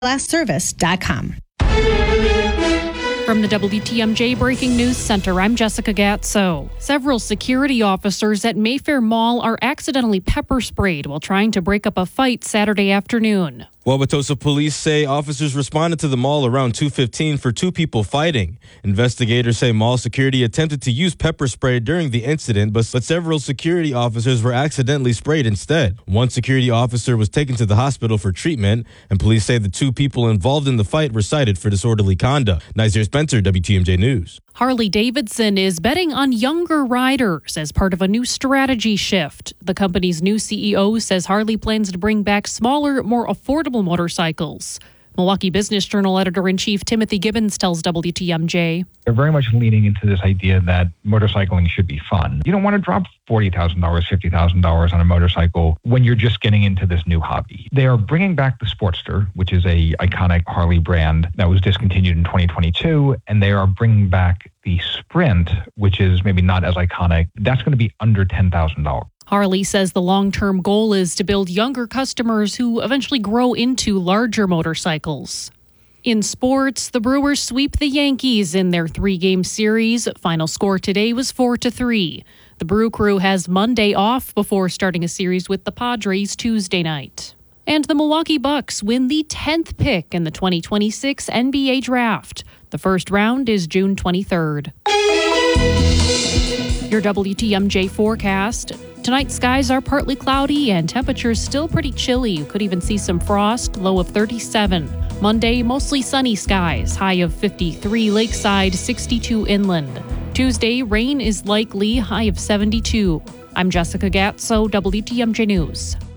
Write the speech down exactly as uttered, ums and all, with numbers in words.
glass service dot com. From the W T M J Breaking News Center, I'm Jessica Gatso. Several security officers at Mayfair Mall are accidentally pepper sprayed while trying to break up a fight Saturday afternoon. Wauwatosa police say officers responded to the mall around two fifteen for two people fighting. Investigators say mall security attempted to use pepper spray during the incident, but, but several security officers were accidentally sprayed instead. One security officer was taken to the hospital for treatment, and police say the two people involved in the fight were cited for disorderly conduct. Nazir Spencer, W T M J News. Harley Davidson is betting on younger riders as part of a new strategy shift. The company's new C E O says Harley plans to bring back smaller, more affordable motorcycles. Milwaukee Business Journal editor-in-chief Timothy Gibbons tells W T M J. They're very much leaning into this idea that motorcycling should be fun. You don't want to drop forty thousand dollars, fifty thousand dollars on a motorcycle when you're just getting into this new hobby. They are bringing back the Sportster, which is a iconic Harley brand that was discontinued in twenty twenty-two, and they are bringing back the Sprint, which is maybe not as iconic. That's going to be under ten thousand dollars. Harley says the long-term goal is to build younger customers who eventually grow into larger motorcycles. In sports, the Brewers sweep the Yankees in their three-game series. Final score today was four to three. The Brew Crew has Monday off before starting a series with the Padres Tuesday night. And the Milwaukee Bucks win the tenth pick in the twenty twenty-six N B A Draft. The first round is June twenty-third. Your W T M J forecast. Tonight, skies are partly cloudy and temperatures still pretty chilly. You could even see some frost, low of thirty-seven. Monday, mostly sunny skies, high of fifty-three lakeside, sixty-two inland. Tuesday, rain is likely, high of seventy-two. I'm Jessica Gatso, W T M J News.